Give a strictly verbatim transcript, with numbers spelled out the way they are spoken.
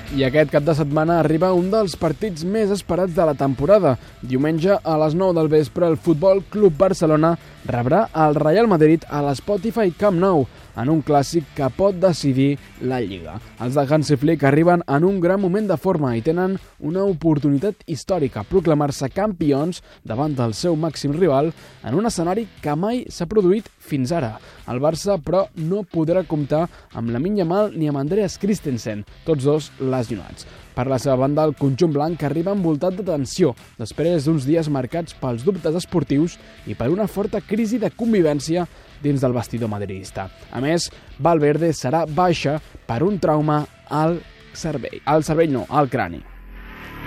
I aquest cap de setmana arriba un dels partits més esperats de la temporada. Diumenge a les nou del vespre el Futbol Club Barcelona rebrà el Real Madrid a l'Spotify Camp Nou en un clàssic que pot decidir la Lliga. Els de Hansi Flick arriben en un gran moment de forma i tenen una oportunitat històrica, proclamar-se campions davant del seu màxim rival en un escenari que mai s'ha produït fins ara. El Barça, però, no podrà comptar amb Lamine Yamal ni amb Andreas Christensen, tots dos lesionats. Per la seva banda, el conjunt blanc arriba envoltat de tensió després d'uns dies marcats pels dubtes esportius i per una forta crisi de convivència dins del vestidor madridista. A més, Valverde serà baixa per un trauma al cervell. Al cervell no, al crani.